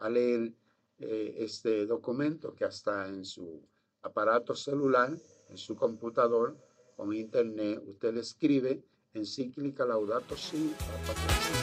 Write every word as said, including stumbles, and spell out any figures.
a leer eh, este documento, que hasta en su aparato celular, en su computador, con internet, usted escribe encíclica Laudato Si, Papa Francisco.